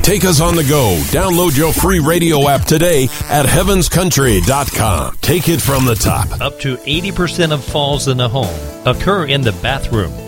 Take us on the go. Download your free radio app today at heavenscountry.com. Take it from the top. Up to 80% of falls in the home occur in the bathroom.